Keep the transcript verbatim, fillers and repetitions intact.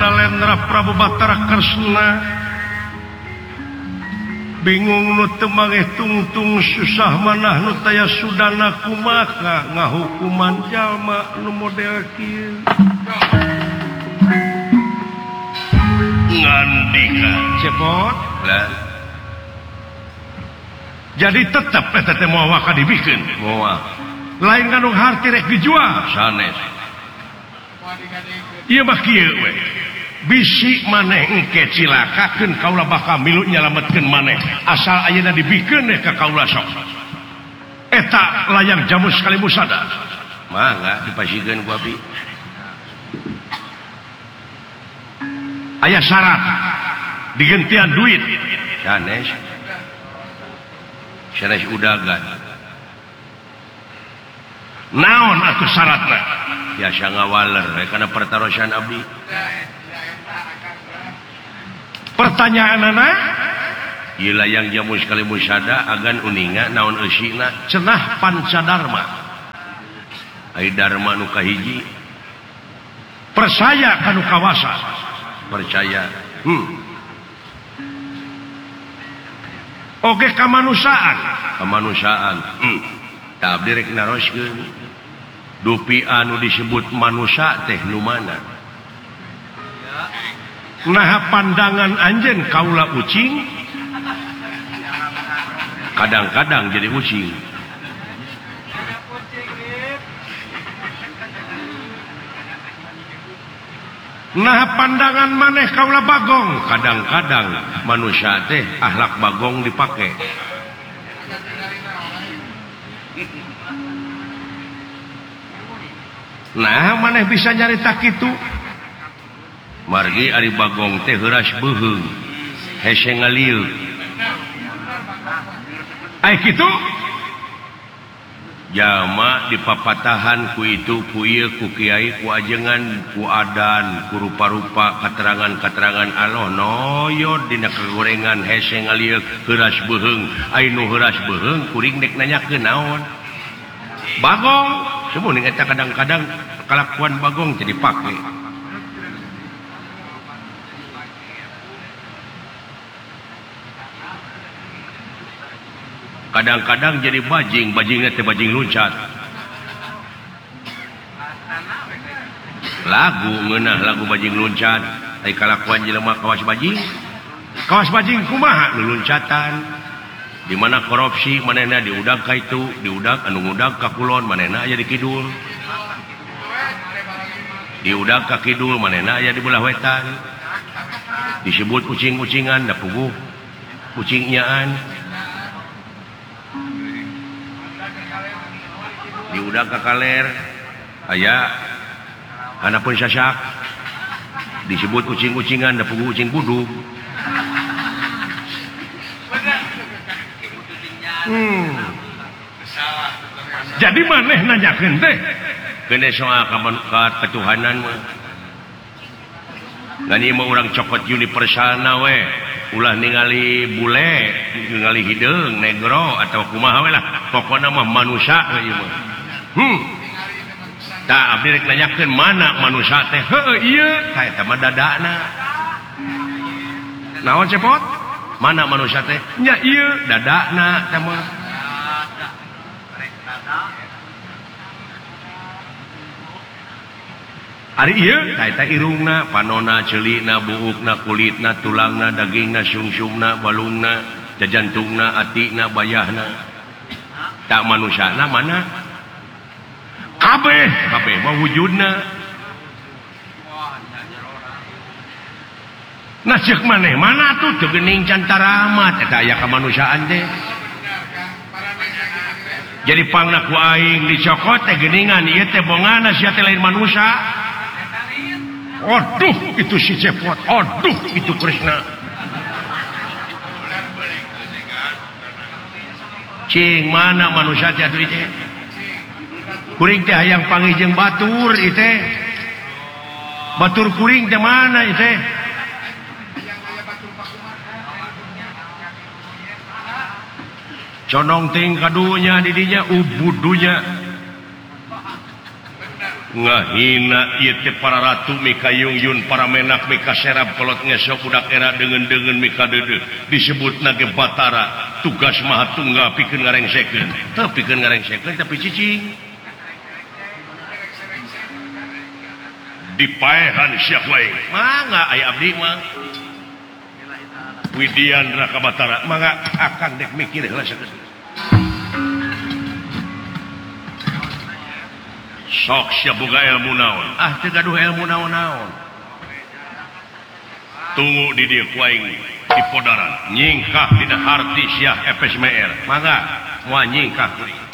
Nalendra Prabu Batara Kresna bingung nu teu mangeh tungtung susah manah nu taya sudana kumaha ngahukuman jalma nu model kieu ngandika cepot lah jadi tetep eta teh moal waka dibikeun moal lain kanu harti rek dijual sanes ieu mah kieu we bisi maneh engke cilakakeun kaula bakal milu nyalametkeun maneh asal ayeuna dibikeun ka kaula sok eta layang jamu sekali musada mangga dipasieun ku abdi aya syarat digentian duit sanes sanes udagan naon atuh syaratna biasa ngawaler kana pertarosan abdi pertanyaanana ieu layang jamu sekali musada agan uninga naon eusina cenah pancadarma ai darma nu kahiji percaya kanu kawasa percaya hmm oge kamanusiaan kamanusiaan hmm tabdi rek naroskeun dupi anu disebut manusia teh nu mana nah pandangan anjeun kaula ucing kadang-kadang jadi ucing nah pandangan maneh kaula bagong kadang-kadang manusia teh akhlak bagong dipake nah maneh bisa nyarita kitu margi ari bagong teh heuras beuheung hese ngalieu ai kitu jama dipapatahan ku itu ku ieu ku kiai ku ajengan ku adan ku rupa-rupa katerangan-katerangan Allah noyod dina kagorengan hese ngalieu heuras beuheung ai nu heuras beuheung kuring dek nanyakeun naon bagong semuanya eta kadang-kadang kelakuan bagong jadi pake kadang-kadang jadi bajing bajingnya teh bajing luncat lagu ngeunah lagu bajing luncat ai kalakuan jelema kawas bajing kawas bajing kumaha nu luncatan di mana korupsi manehna diudag ka itu diudag anu ngudag ka kulon manehna aya di kidul diudag ka kidul manehna aya di belah wetan disebut kucing-kucingan da puguh kucing nyaan diudag ka kaler aya hanapun sasak disebut kucing-kucingan da puguh kucing budug hmm. Jadi maneh nanyakeun teh kene soal ka ketuhanan mah ngani mah urang cokot universalna we ulah ningali bule ningali hideung negro atau kumaha we lah pokona mah manusia ieu mah hmm tah abdi rek nanyakeun mana manusia teh heueuh ieu tah eta mah dadana naon cepot mana manusia teh nya ieu dadana teh mah ari ieu tah eta irungna panonna ceulina buukna kulitna tulangna dagingna sungsumna balungna jajantungna atina bayahna tak manusiana mana kabeh kabeh mah wujudna nah ceuk maneh mana tuh teu geuning can taramat eta aya kamanusiaan teh jadi pangna ku aing dicokot teh geuningan ieu teh bongana sia teh lain manusia aduh itu si cepot aduh itu Krishna cing mana manusia teh atuh teh kuring teh hayang panggih jeung batur ieu teh batur kuring teh mana ieu teh condong ting kadunya di dinya ubudunya ngahina ieu teh para ratu mika yungyun para menak mika serap kolot ngesok budak era dengan-dengan mika dede disebutna ge Batara tugas maha tunggal pikeun ngarengsekeun teu pikeun ngarengsekeun tapi cicing dipaehan siap wae mangga aya abdi mah Widiandra ka Batara mangga akan dek mikir heula sakeun sok sia boga ilmu naon ah teu gaduh ilmu naon-naon tunggu di dieu ku aing di podaran nyingkah dina harti sia F S M R mangga moal nyingkah kuring